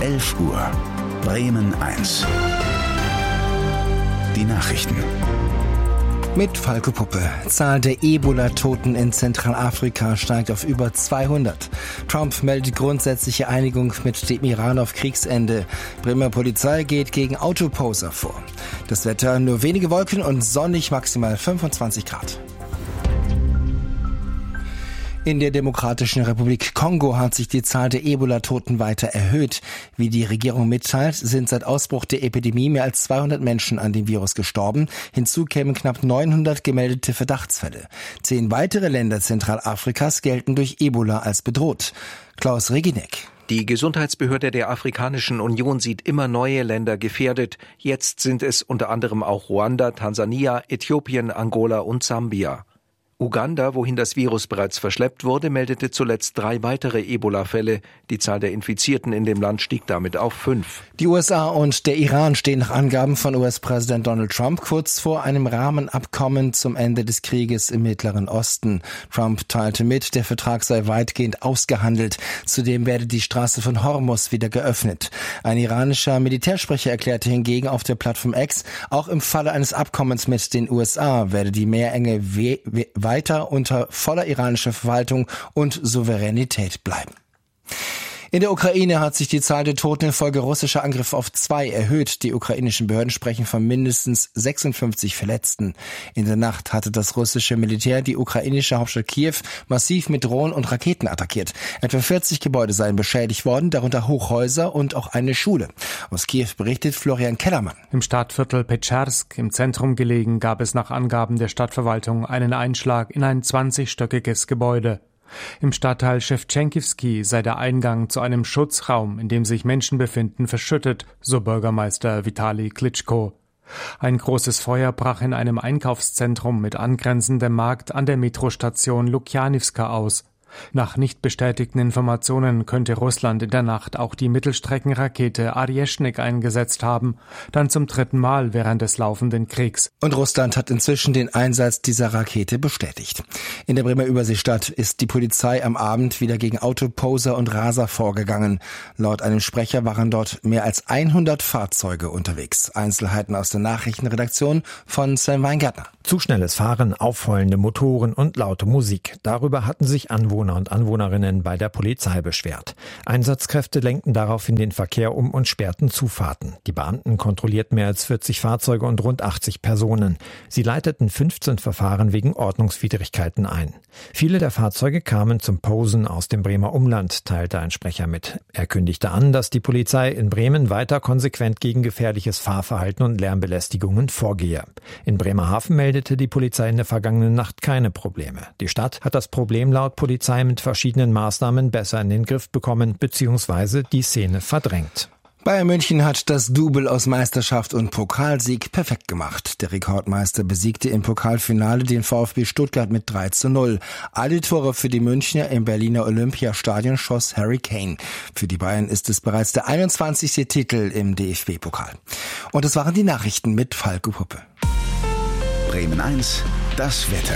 11 Uhr. Bremen 1. Die Nachrichten. Mit Falco Puppe. Zahl der Ebola-Toten in Zentralafrika steigt auf über 200. Trump meldet grundsätzliche Einigung mit dem Iran auf Kriegsende. Bremer Polizei geht gegen Autoposer vor. Das Wetter nur wenige Wolken und sonnig, maximal 25 Grad. In der Demokratischen Republik Kongo hat sich die Zahl der Ebola-Toten weiter erhöht. Wie die Regierung mitteilt, sind seit Ausbruch der Epidemie mehr als 200 Menschen an dem Virus gestorben. Hinzu kämen knapp 900 gemeldete Verdachtsfälle. 10 weitere Länder Zentralafrikas gelten durch Ebola als bedroht. Klaus Reginek. Die Gesundheitsbehörde der Afrikanischen Union sieht immer neue Länder gefährdet. Jetzt sind es unter anderem auch Ruanda, Tansania, Äthiopien, Angola und Sambia. Uganda, wohin das Virus bereits verschleppt wurde, meldete zuletzt 3 weitere Ebola-Fälle. Die Zahl der Infizierten in dem Land stieg damit auf 5. Die USA und der Iran stehen nach Angaben von US-Präsident Donald Trump kurz vor einem Rahmenabkommen zum Ende des Krieges im Mittleren Osten. Trump teilte mit, der Vertrag sei weitgehend ausgehandelt. Zudem werde die Straße von Hormuz wieder geöffnet. Ein iranischer Militärsprecher erklärte hingegen auf der Plattform X, auch im Falle eines Abkommens mit den USA werde die Meerenge weiter unter voller iranischer Verwaltung und Souveränität bleiben. In der Ukraine hat sich die Zahl der Toten infolge russischer Angriffe auf 2 erhöht. Die ukrainischen Behörden sprechen von mindestens 56 Verletzten. In der Nacht hatte das russische Militär die ukrainische Hauptstadt Kiew massiv mit Drohnen und Raketen attackiert. Etwa 40 Gebäude seien beschädigt worden, darunter Hochhäuser und auch eine Schule. Aus Kiew berichtet Florian Kellermann. Im Stadtviertel Petschersk, im Zentrum gelegen, gab es nach Angaben der Stadtverwaltung einen Einschlag in ein 20-stöckiges Gebäude. Im Stadtteil Schewtschenkivski sei der Eingang zu einem Schutzraum, in dem sich Menschen befinden, verschüttet, so Bürgermeister Vitali Klitschko. Ein großes Feuer brach in einem Einkaufszentrum mit angrenzendem Markt an der Metrostation Lukjanivska aus. Nach nicht bestätigten Informationen könnte Russland in der Nacht auch die Mittelstreckenrakete Arjeschnik eingesetzt haben, dann zum 3. Mal während des laufenden Kriegs. Und Russland hat inzwischen den Einsatz dieser Rakete bestätigt. In der Bremer Überseestadt ist die Polizei am Abend wieder gegen Autoposer und Raser vorgegangen. Laut einem Sprecher waren dort mehr als 100 Fahrzeuge unterwegs. Einzelheiten aus der Nachrichtenredaktion von Sven Weingärtner. Zu schnelles Fahren, aufheulende Motoren und laute Musik. Darüber hatten sich Anwohner und Anwohnerinnen bei der Polizei beschwert. Einsatzkräfte lenkten daraufhin den Verkehr um und sperrten Zufahrten. Die Beamten kontrollierten mehr als 40 Fahrzeuge und rund 80 Personen. Sie leiteten 15 Verfahren wegen Ordnungswidrigkeiten ein. Viele der Fahrzeuge kamen zum Posen aus dem Bremer Umland, teilte ein Sprecher mit. Er kündigte an, dass die Polizei in Bremen weiter konsequent gegen gefährliches Fahrverhalten und Lärmbelästigungen vorgehe. In Bremerhaven meldete die Polizei in der vergangenen Nacht keine Probleme. Die Stadt hat das Problem laut Polizei mit verschiedenen Maßnahmen besser in den Griff bekommen bzw. die Szene verdrängt. Bayern München hat das Double aus Meisterschaft und Pokalsieg perfekt gemacht. Der Rekordmeister besiegte im Pokalfinale den VfB Stuttgart mit 3:0. Alle Tore für die Münchner im Berliner Olympiastadion schoss Harry Kane. Für die Bayern ist es bereits der 21. Titel im DFB-Pokal. Und das waren die Nachrichten mit Falco Puppe. Bremen 1, das Wetter.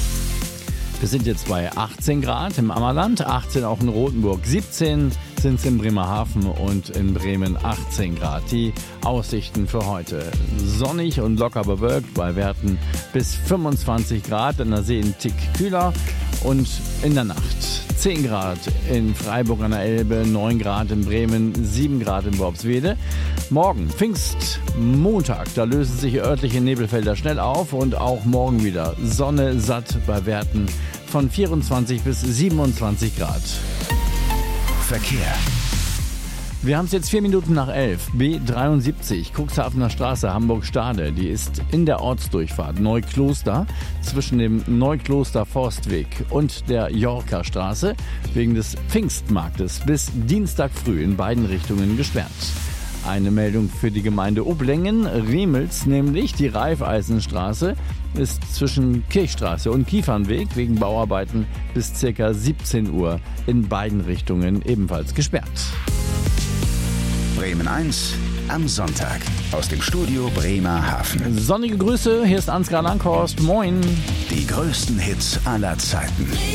Wir sind jetzt bei 18 Grad im Ammerland, 18 auch in Rothenburg, 17 sind es in Bremerhaven und in Bremen 18 Grad. Die Aussichten für heute: sonnig und locker bewölkt, bei Werten bis 25 Grad, an der See ein Tick kühler und in der Nacht 10 Grad in Freiburg an der Elbe, 9 Grad in Bremen, 7 Grad in Worpswede. Morgen, Pfingstmontag, da lösen sich örtliche Nebelfelder schnell auf und auch morgen wieder Sonne satt bei Werten von 24 bis 27 Grad. Verkehr. Wir haben es jetzt 4 Minuten nach 11. B73, Cuxhavener Straße, Hamburg-Stade. Die ist in der Ortsdurchfahrt Neukloster zwischen dem Neukloster-Forstweg und der Yorker-Straße wegen des Pfingstmarktes bis Dienstag früh in beiden Richtungen gesperrt. Eine Meldung für die Gemeinde Oblängen, Riemels, nämlich die Raiffeisenstraße ist zwischen Kirchstraße und Kiefernweg wegen Bauarbeiten bis ca. 17 Uhr in beiden Richtungen ebenfalls gesperrt. Bremen 1 am Sonntag aus dem Studio Bremerhaven. Sonnige Grüße, hier ist Ansgar Langhorst. Moin. Die größten Hits aller Zeiten.